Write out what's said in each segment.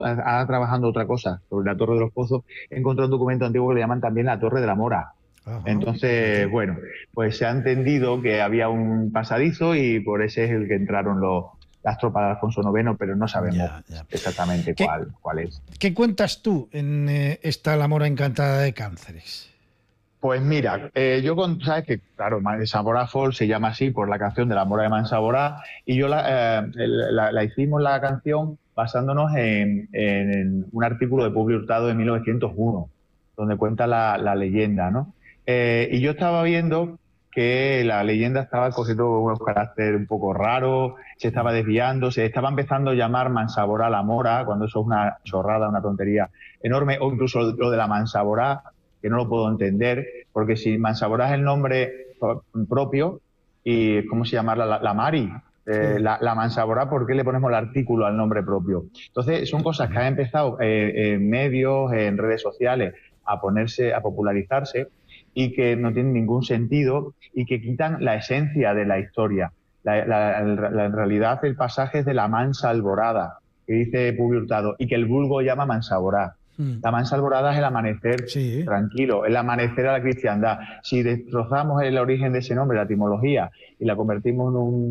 trabajando otra cosa sobre la Torre de los Pozos, he encontrado un documento antiguo que le llaman también la Torre de la Mora. Ajá, Entonces, fíjate. bueno, pues se ha entendido que había un pasadizo y por ese es el que entraron las tropas de Alfonso IX, pero no sabemos Ya, ya. exactamente ¿Qué, cuál es. qué cuentas tú en esta La Mora Encantada de Cánceres? Pues mira, sabes que, claro, Saborá Folk se llama así por la canción de la Mora de Mansaborá, y yo la hicimos la canción basándonos en un artículo de Publio Hurtado de 1901, donde cuenta la leyenda, ¿no? Y yo estaba viendo que la leyenda estaba cogiendo unos caracteres un poco raros, se estaba desviando, se estaba empezando a llamar Mansaborá la Mora, cuando eso es una chorrada, una tontería enorme, o incluso lo de la Mansaborá, que no lo puedo entender, porque si Mansaborá es el nombre propio, y ¿cómo se llama la Mari? Sí. La Mansaborá, ¿por qué le ponemos el artículo al nombre propio? Entonces, son cosas que han empezado en medios, en redes sociales, a popularizarse, y que no tienen ningún sentido y que quitan la esencia de la historia. En realidad, el pasaje es de la Mansa Alborada, que dice Publio Hurtado, y que el vulgo llama Mansaborá. Mm. La Mansa Alborada es el amanecer Sí, tranquilo, el amanecer a la cristiandad. Si destrozamos el origen de ese nombre, la etimología, y la convertimos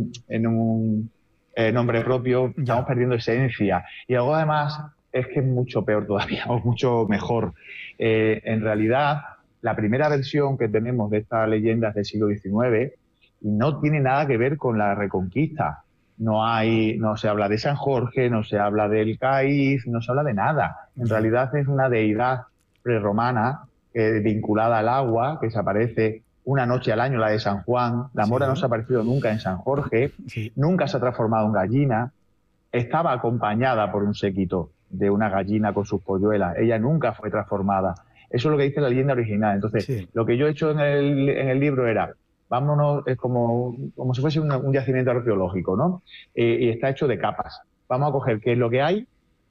en un nombre propio, estamos ya. perdiendo esencia. Y algo además es que es mucho peor todavía, o mucho mejor. En realidad, la primera versión que tenemos de estas leyendas del siglo XIX no tiene nada que ver con la Reconquista. No se habla de San Jorge, no se habla del Cáiz, no se habla de nada. En Ya. realidad es una deidad prerromana vinculada al agua, que se aparece una noche al año, la de San Juan. La mora no se Sí, ha aparecido nunca en San Jorge, sí. nunca se ha transformado en gallina, estaba acompañada por un séquito de una gallina con sus polluelas. Ella nunca fue transformada. Eso es lo que dice la leyenda original. Entonces, Sí. lo que yo he hecho en el libro era, vámonos, es como si fuese un yacimiento arqueológico, ¿no? Y está hecho de capas. Vamos a coger qué es lo que hay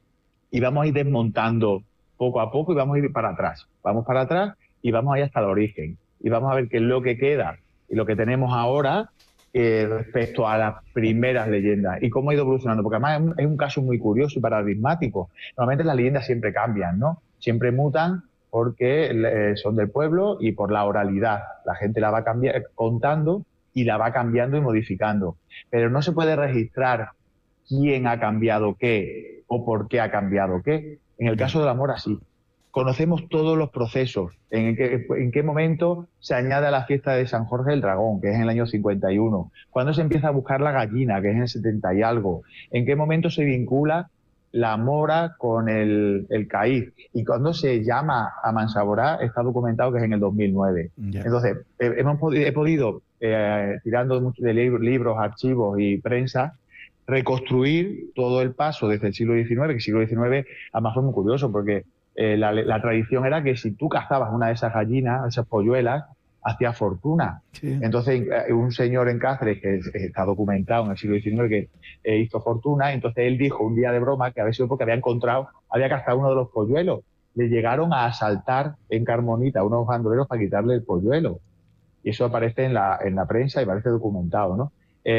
y vamos a ir desmontando poco a poco y vamos a ir para atrás. Vamos para atrás y vamos a ir hasta el origen. Y vamos a ver qué es lo que queda y lo que tenemos ahora respecto a las primeras leyendas y cómo ha ido evolucionando. Porque además es un caso muy curioso y paradigmático. Normalmente las leyendas siempre cambian, ¿no? Siempre mutan porque son del pueblo y por la oralidad. La gente la va contando y la va cambiando y modificando. Pero no se puede registrar quién ha cambiado qué o por qué ha cambiado qué. En el Ya. caso del amor, así. Conocemos todos los procesos, en qué momento se añade a la fiesta de San Jorge el Dragón, que es en el año 51, cuándo se empieza a buscar la gallina, que es en el 70 y algo, en qué momento se vincula la mora con el caíz, y cuando se llama a Mansaborá está documentado que es en el 2009. Ya. Entonces, he podido, tirando mucho de libros, archivos y prensa, reconstruir todo el paso desde el siglo XIX, que el siglo XIX además fue muy curioso porque la tradición era que si tú cazabas una de esas gallinas, esas polluelas, hacías fortuna. Sí. Entonces, un señor en Cáceres, que está documentado en el siglo XIX, que hizo fortuna, entonces él dijo un día de broma que había sido porque había cazado uno de los polluelos. Le llegaron a asaltar en Carmonita a unos bandoleros para quitarle el polluelo. Y eso aparece en la prensa y parece documentado, ¿no?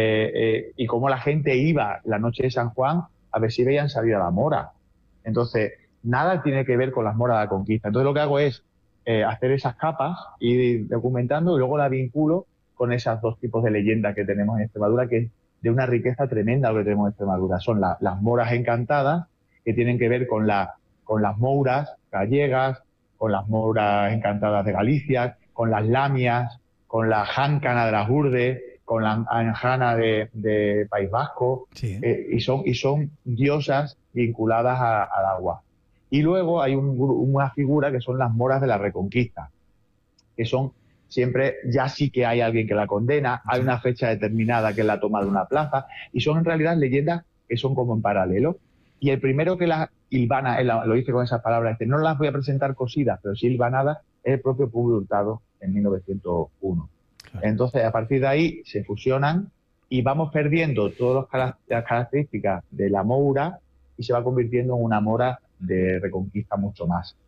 Y cómo la gente iba la noche de San Juan a ver si veían salir a la mora. Entonces, nada tiene que ver con las moras de la conquista. Entonces, lo que hago es hacer esas capas, ir documentando y luego la vinculo con esos dos tipos de leyendas que tenemos en Extremadura, que es de una riqueza tremenda lo que tenemos en Extremadura. Son las moras encantadas, que tienen que ver con las mouras gallegas, con las mouras encantadas de Galicia, con las lamias, con la jáncana de las Urdes, con la anjana de País Vasco, Sí. y son diosas vinculadas al agua. Y luego hay una figura que son las moras de la Reconquista, que son siempre, ya sí que hay alguien que la condena, hay Sí. una fecha determinada que es la toma de una plaza, y son en realidad leyendas que son como en paralelo. Y el primero que las hilvana, él lo dice con esas palabras, dice, no las voy a presentar cosidas, pero sí hilvanadas, es el propio Publio Hurtado en 1901. Claro. Entonces, a partir de ahí se fusionan y vamos perdiendo todas las características de la moura y se va convirtiendo en una mora de reconquista mucho más.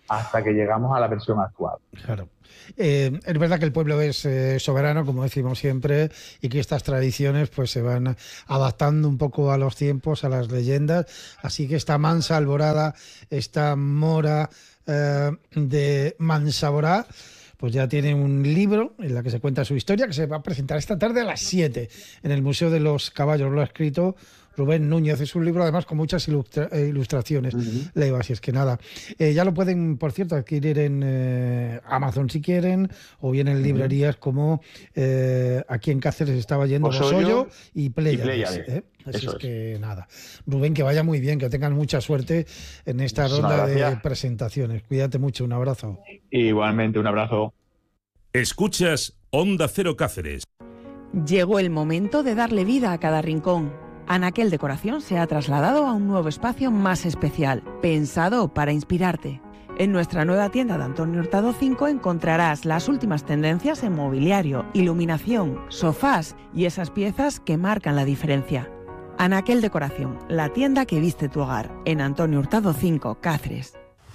hasta que llegamos a la versión actual. Claro. Es verdad que el pueblo es soberano, como decimos siempre, y que estas tradiciones pues se van adaptando un poco a los tiempos, a las leyendas. Así que esta Mansa Alborada, esta mora de Mansaborá, pues ya tiene un libro en la que se cuenta su historia, que se va a presentar esta tarde a las 7 en el Museo de los Caballos. Lo ha escrito Rubén Núñez. Es un libro además con muchas ilustraciones. Leo, así es que nada. Ya lo pueden, por cierto, adquirir en Amazon si quieren, o bien en librerías como aquí en Cáceres estaba yendo Bosollo y Pléyades. Así es que nada. Rubén, que vaya muy bien, que tengan mucha suerte en esta ronda de presentaciones. Cuídate mucho, un abrazo. Igualmente, un abrazo. Escuchas Onda Cero Cáceres. Llegó el momento de darle vida a cada rincón. Anaquel Decoración se ha trasladado a un nuevo espacio más especial, pensado para inspirarte. En nuestra nueva tienda de Antonio Hurtado 5 encontrarás las últimas tendencias en mobiliario, iluminación, sofás y esas piezas que marcan la diferencia. Anaquel Decoración, la tienda que viste tu hogar, en Antonio Hurtado 5, Cáceres.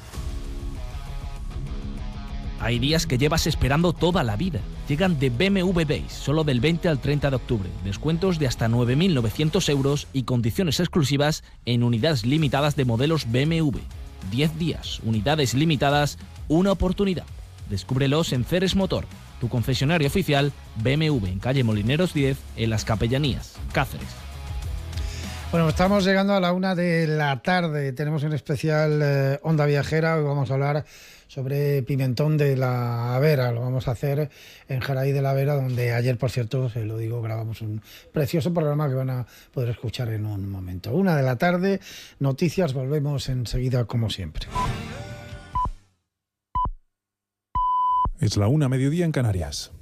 Hay días que llevas esperando toda la vida. Llegan de BMW Days, solo del 20 al 30 de octubre. Descuentos de hasta 9.900 euros y condiciones exclusivas en unidades limitadas de modelos BMW. 10 días, unidades limitadas, una oportunidad. Descúbrelos en Ceres Motor, tu concesionario oficial BMW, en calle Molineros 10, en Las Capellanías, Cáceres. Bueno, estamos llegando a la 1 de la tarde. Tenemos un especial Onda Viajera. Hoy vamos a hablar sobre pimentón de la Vera. Lo vamos a hacer en Jaraí de la Vera, donde ayer, por cierto, se lo digo, grabamos un precioso programa que van a poder escuchar en un momento. 1 de la tarde, noticias, volvemos enseguida como siempre. Es la 1, mediodía en Canarias.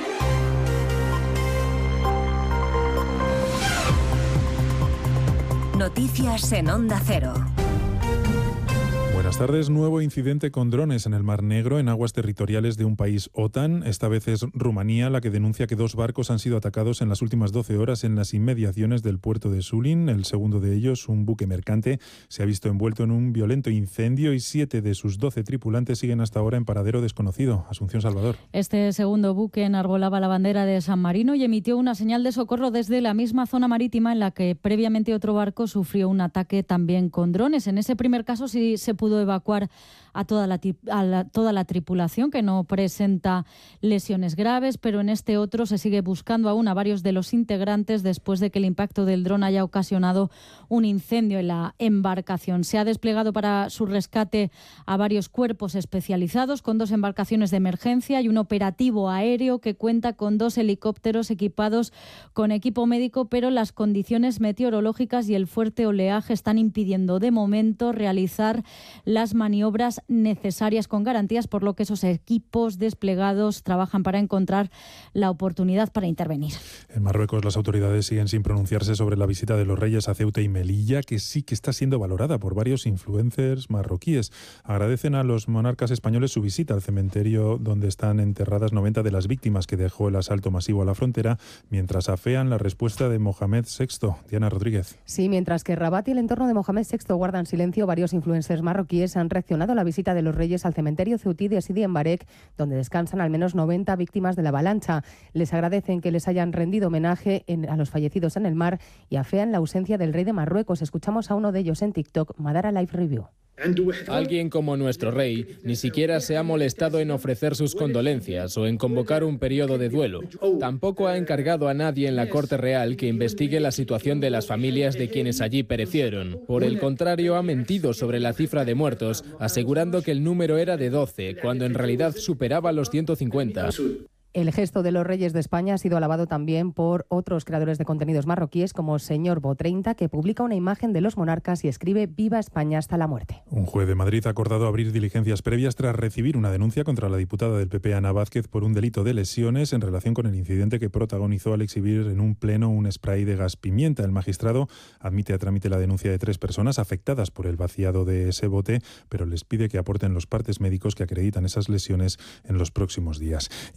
Noticias en Onda Cero. Buenas tardes. Nuevo incidente con drones en el Mar Negro, en aguas territoriales de un país OTAN. Esta vez es Rumanía la que denuncia que 2 barcos han sido atacados en las últimas 12 horas en las inmediaciones del puerto de Sulin. El segundo de ellos, un buque mercante, se ha visto envuelto en un violento incendio y 7 de sus 12 tripulantes siguen hasta ahora en paradero desconocido. Asunción Salvador. Este segundo buque enarbolaba la bandera de San Marino y emitió una señal de socorro desde la misma zona marítima en la que previamente otro barco sufrió un ataque también con drones. En ese primer caso sí se pudo evacuar a toda la tripulación, que no presenta lesiones graves, pero en este otro se sigue buscando aún a varios de los integrantes después de que el impacto del dron haya ocasionado un incendio en la embarcación. Se ha desplegado para su rescate a varios cuerpos especializados, con 2 embarcaciones de emergencia y un operativo aéreo que cuenta con 2 helicópteros equipados con equipo médico, pero las condiciones meteorológicas y el fuerte oleaje están impidiendo de momento realizar las maniobras necesarias con garantías, por lo que esos equipos desplegados trabajan para encontrar la oportunidad para intervenir. En Marruecos, las autoridades siguen sin pronunciarse sobre la visita de los reyes a Ceuta y Melilla, que sí que está siendo valorada por varios influencers marroquíes. Agradecen a los monarcas españoles su visita al cementerio donde están enterradas 90 de las víctimas que dejó el asalto masivo a la frontera, mientras afean la respuesta de Mohamed VI. Diana Rodríguez. Sí, mientras que Rabat y el entorno de Mohamed VI guardan silencio, varios influencers marroquíes han reaccionado a la visita de los reyes al cementerio ceutí de Sidi en Barek, donde descansan al menos 90 víctimas de la avalancha. Les agradecen que les hayan rendido homenaje a los fallecidos en el mar y afean la ausencia del rey de Marruecos. Escuchamos a uno de ellos en TikTok, Madara Live Review. Alguien como nuestro rey ni siquiera se ha molestado en ofrecer sus condolencias o en convocar un periodo de duelo. Tampoco ha encargado a nadie en la Corte Real que investigue la situación de las familias de quienes allí perecieron. Por el contrario, ha mentido sobre la cifra de muertos, asegurando que el número era de 12, cuando en realidad superaba los 150. El gesto de los reyes de España ha sido alabado también por otros creadores de contenidos marroquíes, como Señor Bo30, que publica una imagen de los monarcas y escribe «Viva España hasta la muerte». Un juez de Madrid ha acordado abrir diligencias previas tras recibir una denuncia contra la diputada del PP, Ana Vázquez, por un delito de lesiones en relación con el incidente que protagonizó al exhibir en un pleno un spray de gas pimienta. El magistrado admite a trámite la denuncia de 3 personas afectadas por el vaciado de ese bote, pero les pide que aporten los partes médicos que acreditan esas lesiones en los próximos días. Y el bienestar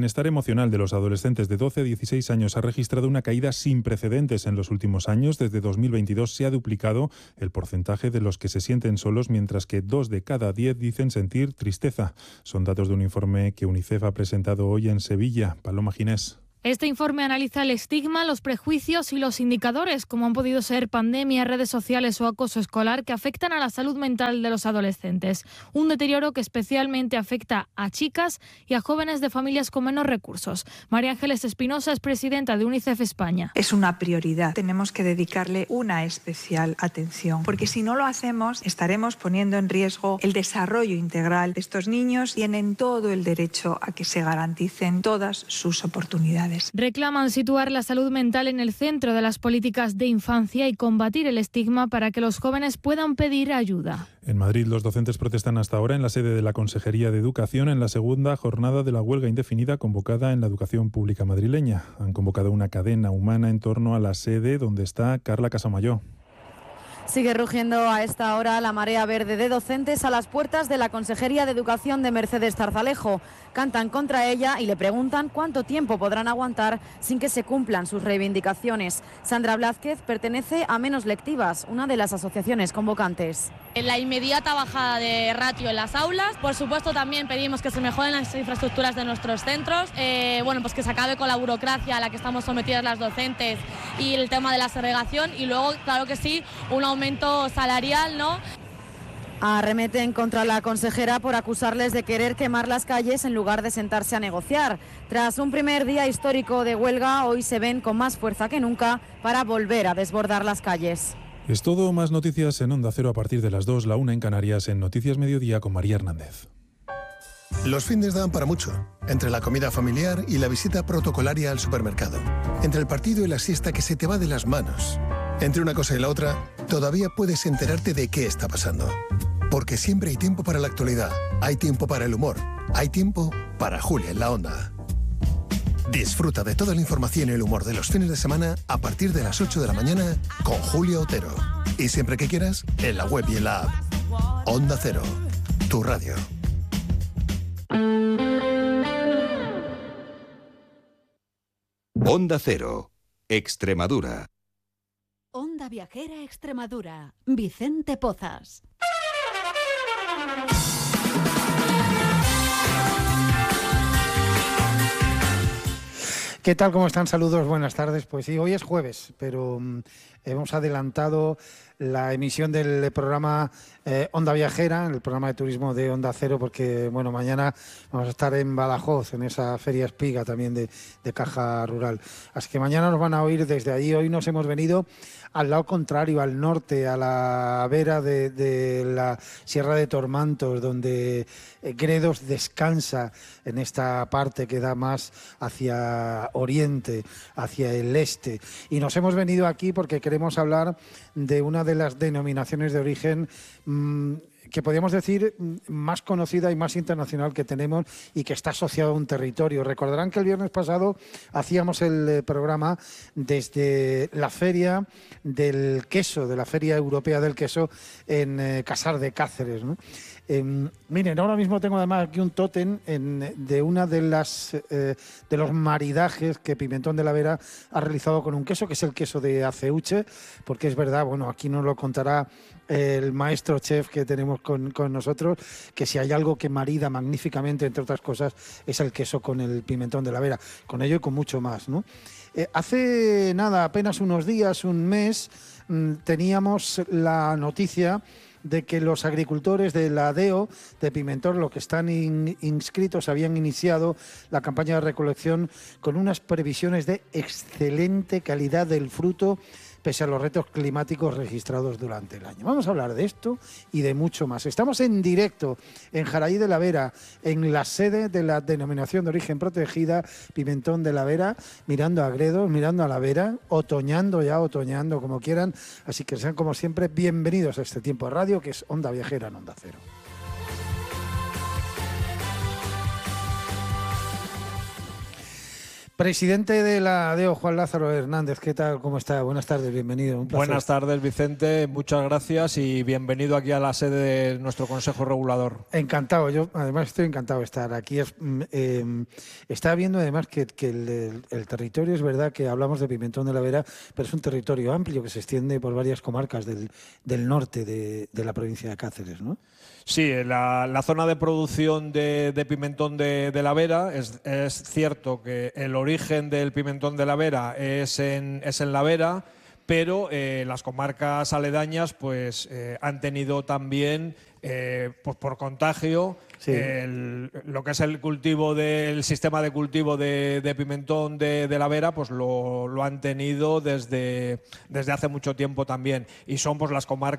bienestar emocional de los adolescentes de 12 a 16 años ha registrado una caída sin precedentes en los últimos años. Desde 2022 se ha duplicado el porcentaje de los que se sienten solos, mientras que 2 de cada 10 dicen sentir tristeza. Son datos de un informe que UNICEF ha presentado hoy en Sevilla. Paloma Ginés. Este informe analiza el estigma, los prejuicios y los indicadores, como han podido ser pandemia, redes sociales o acoso escolar, que afectan a la salud mental de los adolescentes. Un deterioro que especialmente afecta a chicas y a jóvenes de familias con menos recursos. María Ángeles Espinosa es presidenta de UNICEF España. Es una prioridad. Tenemos que dedicarle una especial atención, porque si no lo hacemos, estaremos poniendo en riesgo el desarrollo integral de estos niños. Tienen todo el derecho a que se garanticen todas sus oportunidades. Reclaman situar la salud mental en el centro de las políticas de infancia y combatir el estigma para que los jóvenes puedan pedir ayuda. En Madrid, los docentes protestan hasta ahora en la sede de la Consejería de Educación en la segunda jornada de la huelga indefinida convocada en la educación pública madrileña. Han convocado una cadena humana en torno a la sede donde está Carla Casamayor. Sigue rugiendo a esta hora la marea verde de docentes a las puertas de la Consejería de Educación de Mercedes Zarzalejo. Cantan contra ella y le preguntan cuánto tiempo podrán aguantar sin que se cumplan sus reivindicaciones. Sandra Blázquez pertenece a Menos Lectivas, una de las asociaciones convocantes. La inmediata bajada de ratio en las aulas. Por supuesto, también pedimos que se mejoren las infraestructuras de nuestros centros. Pues que se acabe con la burocracia a la que estamos sometidas las docentes y el tema de la segregación. Y luego, claro que sí, un aumento salarial, ¿no? Arremeten contra la consejera por acusarles de querer quemar las calles en lugar de sentarse a negociar. Tras un primer día histórico de huelga, hoy se ven con más fuerza que nunca para volver a desbordar las calles. Es todo, más noticias en Onda Cero a partir de las 2, la 1 en Canarias, en Noticias Mediodía con María Hernández. Los fines dan para mucho, entre la comida familiar y la visita protocolaria al supermercado, entre el partido y la siesta que se te va de las manos. Entre una cosa y la otra, todavía puedes enterarte de qué está pasando. Porque siempre hay tiempo para la actualidad, hay tiempo para el humor, hay tiempo para Julia en la Onda. Disfruta de toda la información y el humor de los fines de semana a partir de las 8 de la mañana con Julia Otero. Y siempre que quieras, en la web y en la app. Onda Cero, tu radio. Onda Cero, Extremadura. Onda Viajera Extremadura, Vicente Pozas. ¿Qué tal? ¿Cómo están? Saludos, buenas tardes. Pues sí, hoy es jueves, pero hemos adelantado la emisión del programa Onda Viajera, el programa de turismo de Onda Cero, porque bueno, mañana vamos a estar en Badajoz, en esa feria espiga también de Caja Rural. Así que mañana nos van a oír desde allí. Hoy nos hemos venido al lado contrario, al norte, a la vera de la Sierra de Tormantos, donde Gredos descansa en esta parte que da más hacia oriente, hacia el este. Y nos hemos venido aquí porque queremos hablar de una de las denominaciones de origen que podríamos decir más conocida y más internacional que tenemos y que está asociado a un territorio. Recordarán que el viernes pasado hacíamos el programa desde la feria del queso, de la Feria Europea del Queso en Casar de Cáceres, ¿no? Miren, ahora mismo tengo además aquí un tótem de una de los maridajes que Pimentón de la Vera ha realizado con un queso, que es el queso de Aceuche, porque es verdad, bueno, aquí nos lo contará el maestro chef que tenemos con nosotros, que si hay algo que marida magníficamente, entre otras cosas, es el queso con el Pimentón de la Vera, con ello y con mucho más, ¿no? Hace nada, apenas unos días, un mes, teníamos la noticia de que los agricultores de la DEO de Pimentón, los que están inscritos, habían iniciado la campaña de recolección con unas previsiones de excelente calidad del fruto, pese a los retos climáticos registrados durante el año. Vamos a hablar de esto y de mucho más. Estamos en directo en Jaraí de la Vera, en la sede de la denominación de origen protegida Pimentón de la Vera, mirando a Gredos, mirando a la Vera, otoñando, como quieran. Así que sean, como siempre, bienvenidos a este tiempo de radio, que es Onda Viajera en Onda Cero. Presidente de la ADEO, Juan Lázaro Hernández, ¿qué tal? ¿Cómo está? Buenas tardes, bienvenido. Un placer. Buenas tardes, Vicente. Muchas gracias y bienvenido aquí a la sede de nuestro Consejo Regulador. Encantado, yo además estoy encantado de estar aquí. Estaba viendo además que el territorio, es verdad que hablamos de Pimentón de la Vera, pero es un territorio amplio que se extiende por varias comarcas del norte de la provincia de Cáceres, ¿no? Sí, la zona de producción de pimentón de la Vera, es cierto que el origen del pimentón de la Vera es en la Vera, pero las comarcas aledañas pues han tenido también pues por contagio sí. Lo que es el cultivo del sistema de cultivo de pimentón de la Vera, pues lo han tenido desde hace mucho tiempo también, y son pues las comarcas